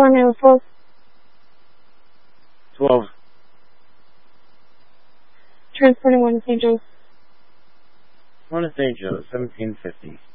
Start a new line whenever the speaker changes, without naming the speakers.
Romeo 4.
12.
Transporting 1 to St. Joe's.
1 to St. Joe, 1750.